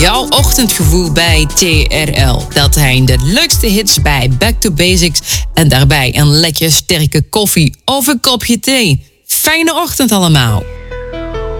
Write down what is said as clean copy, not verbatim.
jouw ochtendgevoel bij TRL. Dat zijn de leukste hits bij Back to Basics en daarbij een lekker sterke koffie of een kopje thee. Fijne ochtend allemaal.